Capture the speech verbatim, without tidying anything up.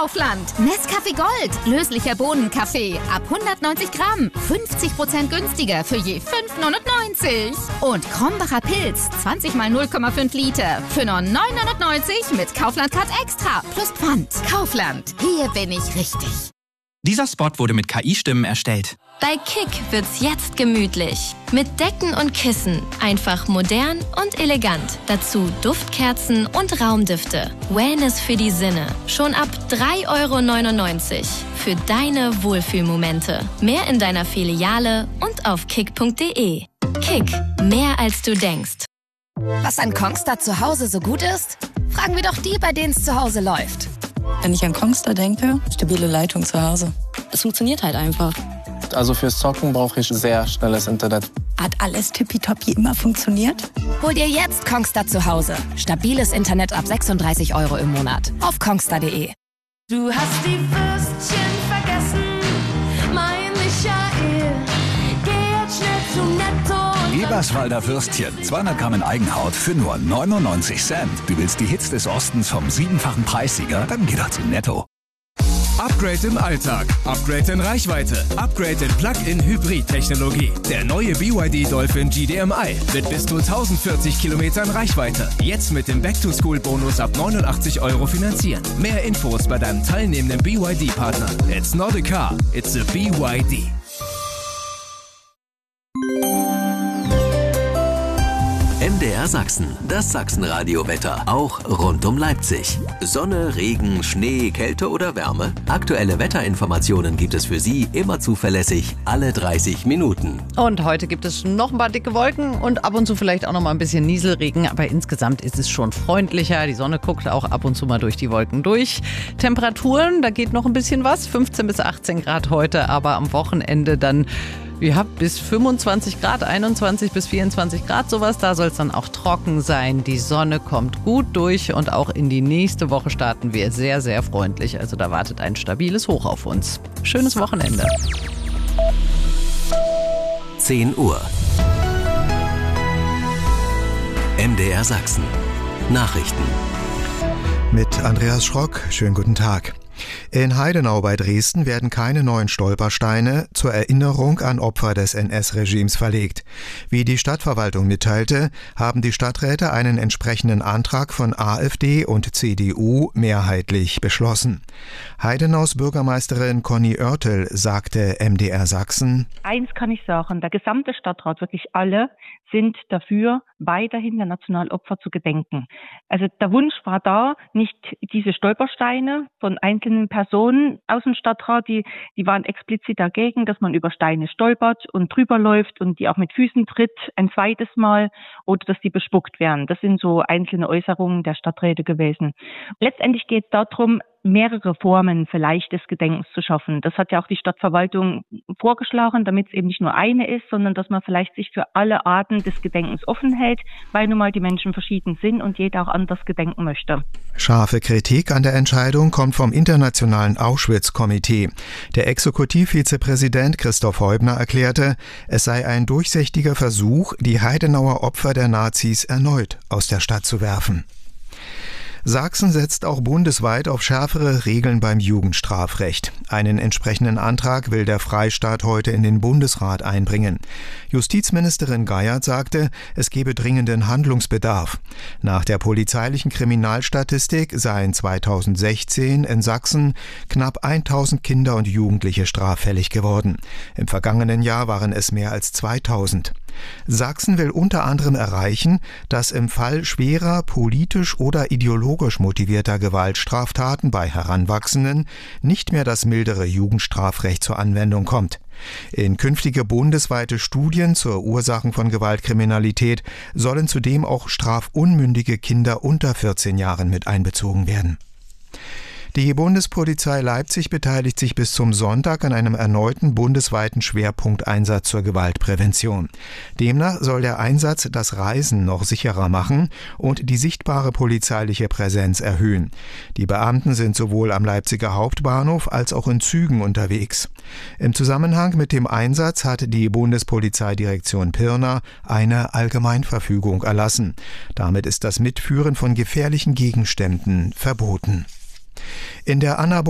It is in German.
Kaufland. Nescafé Gold, löslicher Bohnenkaffee, ab hundertneunzig Gramm, fünfzig Prozent günstiger für je fünf neunundneunzig. Und Krombacher Pilz, zwanzig mal null Komma fünf Liter, für nur neun neunundneunzig mit Kaufland Card Extra plus Pfand. Kaufland, hier bin ich richtig. Dieser Spot wurde mit K I-Stimmen erstellt. Bei Kick wird's jetzt gemütlich. Mit Decken und Kissen. Einfach modern und elegant. Dazu Duftkerzen und Raumdüfte. Wellness für die Sinne. Schon ab drei Euro neunundneunzig. Für deine Wohlfühlmomente. Mehr in deiner Filiale und auf kick punkt de. Kick. Mehr als du denkst. Was an Kongstar zu Hause so gut ist? Fragen wir doch die, bei denen es zu Hause läuft. Wenn ich an Kongstar denke, stabile Leitung zu Hause. Es funktioniert halt einfach. Also fürs Zocken brauche ich sehr schnelles Internet. Hat alles tippitoppi immer funktioniert? Hol dir jetzt Kongstar zu Hause. Stabiles Internet ab sechsunddreißig Euro im Monat. Auf kongstar punkt de. Du hast die Würstchen vergessen, mein Michael. Geh jetzt schnell zu Netto. Eberswalder Würstchen, zweihundert Gramm in Eigenhaut für nur neunundneunzig Cent. Du willst die Hits des Ostens vom siebenfachen Preissieger? Dann geh doch zu Netto. Upgrade im Alltag, Upgrade in Reichweite, Upgrade in Plug-in-Hybrid-Technologie. Der neue B Y D Dolphin G D M I mit bis zu tausendvierzig Kilometern Reichweite. Jetzt mit dem Back-to-School-Bonus ab neunundachtzig Euro finanzieren. Mehr Infos bei deinem teilnehmenden B Y D-Partner. It's not a car, it's a B Y D. M D R Sachsen, das Sachsenradio-Wetter, auch rund um Leipzig. Sonne, Regen, Schnee, Kälte oder Wärme? Aktuelle Wetterinformationen gibt es für Sie immer zuverlässig, alle dreißig Minuten. Und heute gibt es noch ein paar dicke Wolken und ab und zu vielleicht auch noch mal ein bisschen Nieselregen, aber insgesamt ist es schon freundlicher. Die Sonne guckt auch ab und zu mal durch die Wolken durch. Temperaturen, da geht noch ein bisschen was, fünfzehn bis achtzehn Grad heute, aber am Wochenende dann Ihr habt bis fünfundzwanzig Grad, einundzwanzig bis vierundzwanzig Grad sowas. Da soll es dann auch trocken sein. Die Sonne kommt gut durch und auch in die nächste Woche starten wir sehr, sehr freundlich. Also da wartet ein stabiles Hoch auf uns. Schönes Wochenende. zehn Uhr. M D R Sachsen. Nachrichten. Mit Andreas Schrock. Schönen guten Tag. In Heidenau bei Dresden werden keine neuen Stolpersteine zur Erinnerung an Opfer des N S-Regimes verlegt. Wie die Stadtverwaltung mitteilte, haben die Stadträte einen entsprechenden Antrag von AfD und C D U mehrheitlich beschlossen. Heidenaus Bürgermeisterin Conny Oertel sagte M D R Sachsen: Eins kann ich sagen, der gesamte Stadtrat, wirklich alle, sind dafür, weiterhin der Nationalopfer zu gedenken. Also der Wunsch war da, nicht diese Stolpersteine von einzelnen Personen aus dem Stadtrat, die, die waren explizit dagegen, dass man über Steine stolpert und drüber läuft und die auch mit Füßen tritt ein zweites Mal oder dass die bespuckt werden. Das sind so einzelne Äußerungen der Stadträte gewesen. Letztendlich geht es darum, mehrere Formen vielleicht des Gedenkens zu schaffen. Das hat ja auch die Stadtverwaltung vorgeschlagen, damit es eben nicht nur eine ist, sondern dass man vielleicht sich für alle Arten des Gedenkens offen hält, weil nun mal die Menschen verschieden sind und jeder auch anders gedenken möchte. Scharfe Kritik an der Entscheidung kommt vom Internationalen Auschwitz-Komitee. Der Exekutivvizepräsident Christoph Heubner erklärte, es sei ein durchsichtiger Versuch, die Heidenauer Opfer der Nazis erneut aus der Stadt zu werfen. Sachsen setzt auch bundesweit auf schärfere Regeln beim Jugendstrafrecht. Einen entsprechenden Antrag will der Freistaat heute in den Bundesrat einbringen. Justizministerin Geiert sagte, es gebe dringenden Handlungsbedarf. Nach der polizeilichen Kriminalstatistik seien zweitausendsechzehn in Sachsen knapp tausend Kinder und Jugendliche straffällig geworden. Im vergangenen Jahr waren es mehr als zweitausend. Sachsen will unter anderem erreichen, dass im Fall schwerer politisch oder ideologisch motivierter Gewaltstraftaten bei Heranwachsenden nicht mehr das mildere Jugendstrafrecht zur Anwendung kommt. In künftige bundesweite Studien zur Ursachen von Gewaltkriminalität sollen zudem auch strafunmündige Kinder unter vierzehn Jahren mit einbezogen werden. Die Bundespolizei Leipzig beteiligt sich bis zum Sonntag an einem erneuten bundesweiten Schwerpunkteinsatz zur Gewaltprävention. Demnach soll der Einsatz das Reisen noch sicherer machen und die sichtbare polizeiliche Präsenz erhöhen. Die Beamten sind sowohl am Leipziger Hauptbahnhof als auch in Zügen unterwegs. Im Zusammenhang mit dem Einsatz hat die Bundespolizeidirektion Pirna eine Allgemeinverfügung erlassen. Damit ist das Mitführen von gefährlichen Gegenständen verboten. In der Anna